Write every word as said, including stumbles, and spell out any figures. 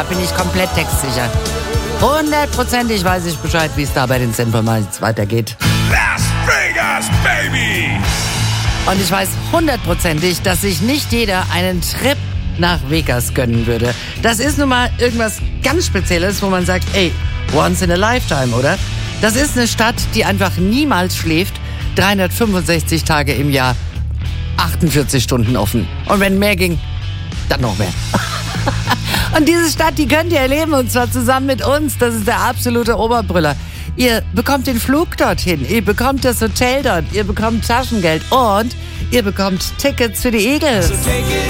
Da bin ich komplett textsicher. Hundertprozentig weiß ich Bescheid, wie es da bei den Simple Minds weitergeht. Las Vegas, baby! Und ich weiß hundertprozentig, dass sich nicht jeder einen Trip nach Vegas gönnen würde. Das ist nun mal irgendwas ganz Spezielles, wo man sagt, ey, once in a lifetime, oder? Das ist eine Stadt, die einfach niemals schläft, dreihundertfünfundsechzig Tage im Jahr, achtundvierzig Stunden offen. Und wenn mehr ging, dann noch mehr. Und diese Stadt, die könnt ihr erleben, und zwar zusammen mit uns. Das ist der absolute Oberbrüller. Ihr bekommt den Flug dorthin, ihr bekommt das Hotel dort, ihr bekommt Taschengeld und ihr bekommt Tickets für die Eagles. So take it